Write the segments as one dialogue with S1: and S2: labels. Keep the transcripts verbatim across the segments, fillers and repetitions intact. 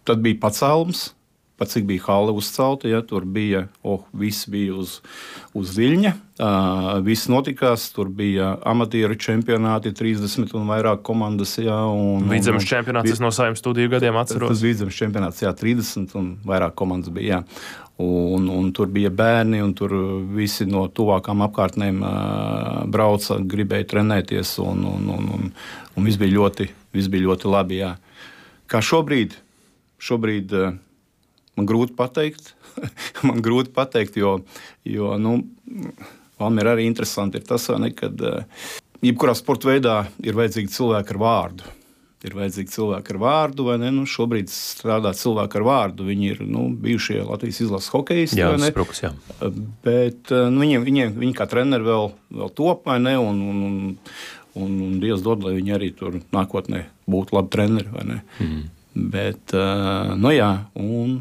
S1: tad bija pacēlums, pat cik bija hale uzcelta, ja, tur bija, oh, viss bija uz, uz viļņa, uh, viss notikās, tur bija amatieru čempionāti, trīsdesmit un vairāk komandas, ja, un...
S2: Vidzemes čempionāts, es no saviem studiju gadiem atceros.
S1: Tas vidzemes čempionāts, jā, trīsdesmit un vairāk komandas bija, jā. Un, un tur bija bērni, un tur visi no tuvākām apkārtnēm uh, brauca, gribēja trenēties, un, un, un, un, un viss bija ļoti, viss bija ļoti labi, jā. Kā šobrīd, šobrīd uh, man grūti pateikt, man grūti pateikt, jo, jo nu, Valmiera arī interesanti ir tas, vai ne, kad uh, jebkurā sporta veidā ir vajadzīgi cilvēki ar vārdu. Ir vajadzīgi cilvēki ar vārdu, vai ne? Nu, šobrīd strādā cilvēki ar vārdu. Viņi ir nu, bijušie Latvijas izlases hokejisti,
S2: jā,
S1: vai ne?
S2: Spruks, jā.
S1: Bet nu, viņi, viņi, viņi kā treneri vēl, vēl top, vai ne? Un, un, un, un, un Dievs dod, lai viņi arī tur nākotnē būtu labi treneri, vai ne? Mm. Bet, nu jā, un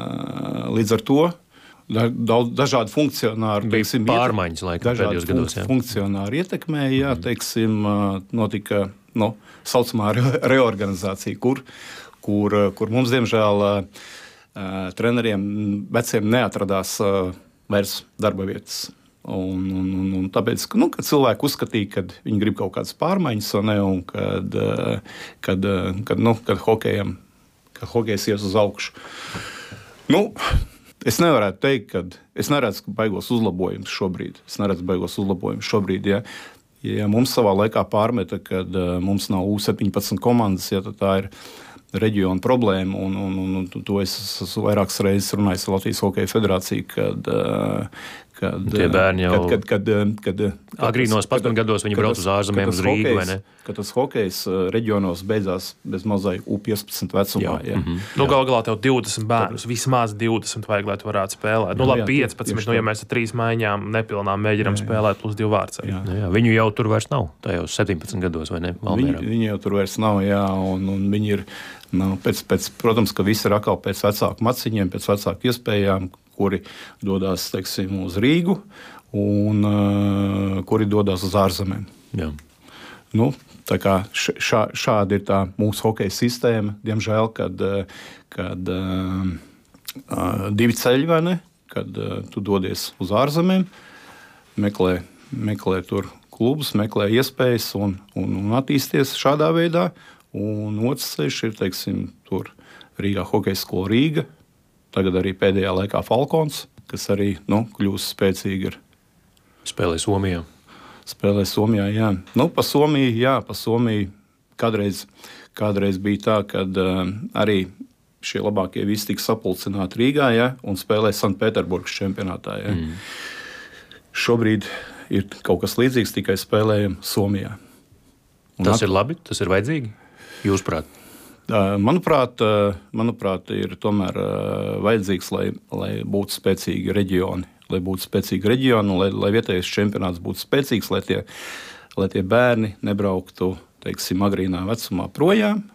S1: līdz ar to daudz dažādi funkcionāri,
S2: teiksim, pārmaiņas laikam pēdējos gados, jā.
S1: Funkcionāri ietekmēja, jā, teiksim, notika nu, saucamā reorganizācija, kur, kur, kur mums, diemžēl, treneriem veciem neatradās vairs darba vietas. Un, un, un, un tāpēc, nu, kad cilvēki uzskatīja, ka viņi grib kaut kādas pārmaiņas, ne, un kad, kad, kad, nu, kad hokejam, kad hokejs ies uz augšu. Nu, es nevarētu teikt, ka es neredzu baigos uzlabojumus šobrīd. Es neredzu baigos uzlabojumus šobrīd, ja. Ja mums savā laikā pārmeta, kad uh, mums nav U septiņpadsmit komandas, ja tā ir reģiona problēma, un, un, un, un to es esmu vairākas reizes runājis ar Latvijas Hokeja federāciju, kad, uh, kad,
S2: tie bērni jau
S1: kad, kad, kad, kad, kad
S2: agrīnos padsmit gados viņi brauc uz ārzemēm uz Rīgu, vai ne?
S1: Kad tas hokejs reģionos beidzās bez mazai U piecpadsmit vecumā. Jā. Jā.
S2: Mm-hmm. Nu, gal galā tev divdesmit bērnus, vismaz divdesmit vajag, lai tu varētu spēlēt. Nu, labi, piecpadsmit, nu, ja mēs ar trīs maiņām nepilnām mēģinām jā, jā. spēlēt plus divu vārdsēju.
S1: Jā.
S2: Nu, jā, viņu jau tur vairs nav, tajos septiņpadsmit gados, vai ne?
S1: Viņi, viņi jau tur vairs nav, jā, un, un viņi ir, nu, pēc, pēc, protams, ka visi ir atkal pēc vecāku maciņiem, pēc vecāku iespējām, kuri dodās, teiksim, uz Rīgu, un uh, kuri dodās uz ārzemēm.
S2: Jā.
S1: Nu, tā kā šā, šāda ir tā mūsu hokeja sistēma, diemžēl, kad, kad uh, uh, divi ceļi, vai ne, kad uh, tu dodies uz ārzemēm, meklē, meklē tur klubus, meklē iespējas un, un, un attīsties šādā veidā, un otrs ceļš ir, teiksim, tur Rīgā hokeja skola Rīga, tagad arī pēdējā laikā Falkons, kas arī, nu, kļūst spēcīgi ir.
S2: Spēlē Somijā.
S1: Spēlē Somijā, jā. Nu, pa Somiju, jā, pa Somiju kādreiz, kādreiz bija tā, kad uh, arī šie labākie visi tika sapulcināti Rīgā, jā, un spēlē Sanktpēterburgas čempionātā, jā. Mm. Šobrīd ir kaut kas līdzīgs, tikai spēlējam Somijā. Un
S2: tas
S1: at...
S2: ir labi, tas ir vajadzīgi, jūsuprāt?
S1: Uh, manuprāt, uh, manuprāt, ir tomēr uh, vajadzīgs, lai, lai būtu spēcīgi reģioni. Lai būtu spēcīgi reģioni, lai, lai vietējais čempionāts būtu spēcīgs, lai tie, lai tie bērni nebrauktu, teiksim, agrīnā vecumā projām.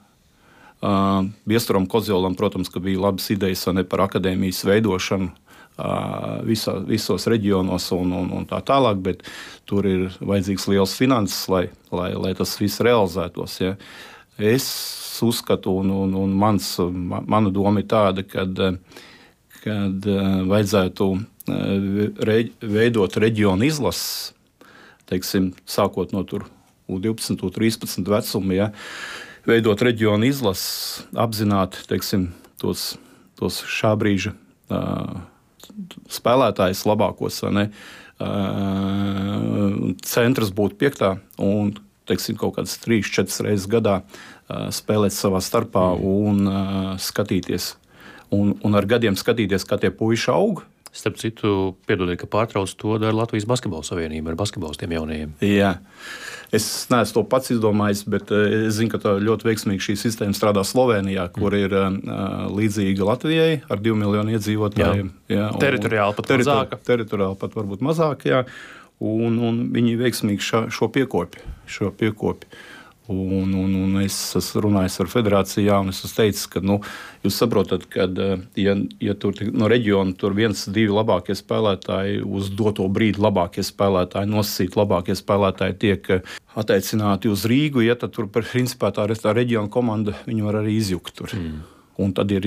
S1: Uh, Viesturam Kozjolam, protams, ka bija labas idejas ne par akadēmijas veidošanu uh, visā, visos reģionos un, un, un tā tālāk, bet tur ir vajadzīgs liels finanses, lai, lai, lai tas viss realizētos. Ja. Es uzskatu, un, un, un mans, mana doma ir tāda, kad, kad vajadzētu veidot reģionu izlases, teiksim, sākot no tur U divpadsmit, U trīspadsmit vecuma, ja, veidot reģionu izlases, apzināt, teiksim, tos, tos šā brīža uh, spēlētājus labākos, vai ne, uh, centrs būtu piektā un, teiksim, kaut kādas trīs, četras reizes gadā uh, spēlēt savā starpā un uh, skatīties. Un, un ar gadiem skatīties, kā tie puiši aug.
S2: Starp citu, piedodiet, ka pārtrauc to dara Latvijas basketbola savienība ar basketbolistiem jaunajiem.
S1: Jā. Es neesmu to pats izdomājis, bet es zinu, ka tā ļoti veiksmīgi šī sistēma strādā Slovenijā, kur ir uh, līdzīga Latvijai ar divu miljonu iedzīvotājiem. Jā. Jā, un,
S2: teritoriāli pat teritori- mazāka.
S1: Teritoriāli pat varbūt mazāk, jā. Un, un viņi veiksmīgi ša, šo piekopi. Šo piekopi. Un, un, un es esmu runājis ar federāciju, un es esmu teicis, ka, nu, jūs saprotat, ka, ja, ja tur no reģiona tur viens, divi labākie spēlētāji, uz doto brīdi labākie spēlētāji, nosacīti labākie spēlētāji tiek attiecināti uz Rīgu, ja tad tur, principā, tā, tā reģiona komanda, viņi var arī izjukt tur. Mm. Un tad ir